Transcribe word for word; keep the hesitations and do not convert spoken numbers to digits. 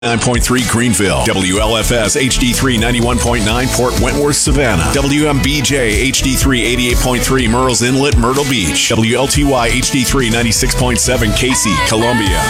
nine point three Greenville, W L F S H D three ninety-one point nine Port Wentworth, Savannah, W M B J H D three eighty-eight point three Murrells Inlet, Myrtle Beach, W L T Y H D three ninety-six point seven Casey, Columbia.